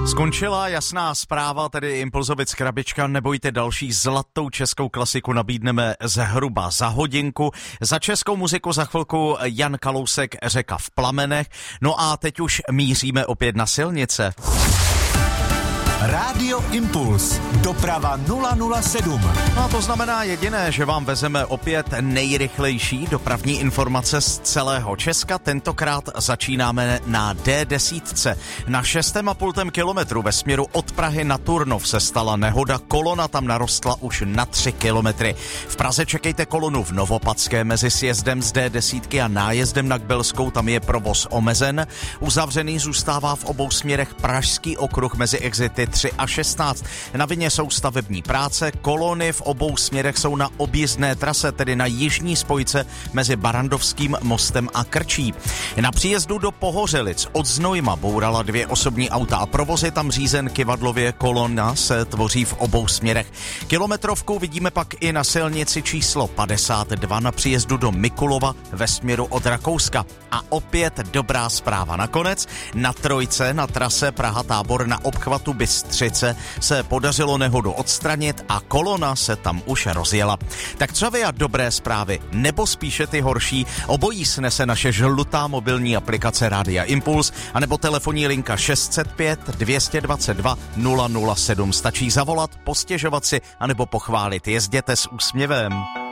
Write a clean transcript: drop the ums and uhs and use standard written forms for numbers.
Skončila jasná zpráva, tedy Impulzovic Krabička, nebojte, další zlatou českou klasiku nabídneme zhruba za hodinku. Za českou muziku za chvilku Jan Kalousek, Řeka v plamenech. No a teď už míříme opět na silnice. Rádio Impuls. Doprava 007. No a to znamená jediné, že vám vezeme opět nejrychlejší dopravní informace z celého Česka. Tentokrát začínáme na D10. Na 6,5 kilometru ve směru od Prahy na Turnov se stala nehoda. Kolona tam narostla už na 3 kilometry. V Praze čekejte kolonu v Novopadské mezi sjezdem z D10 a nájezdem na Kbelskou. Tam je provoz omezen. Uzavřený zůstává v obou směrech Pražský okruh mezi exity 3 a 16. Na vině jsou stavební práce, kolony v obou směrech jsou na objízdné trase, tedy na jižní spojce mezi Barandovským mostem a Krčí. Na příjezdu do Pohořelic od Znojma bourala 2 osobní auta a provoz je tam řízen kyvadlově, kolona se tvoří v obou směrech. Kilometrovku vidíme pak i na silnici číslo 52 na příjezdu do Mikulova ve směru od Rakouska. A opět dobrá zpráva nakonec. Na trojce na trase Praha-Tábor na obchvatu Bystřice se podařilo nehodu odstranit a kolona se tam už rozjela. Tak co vy a dobré zprávy, nebo spíše ty horší, obojí snese naše žlutá mobilní aplikace Rádia Impuls, anebo telefonní linka 605 222 007. Stačí zavolat, postěžovat si, anebo pochválit. Jezděte s úsměvem.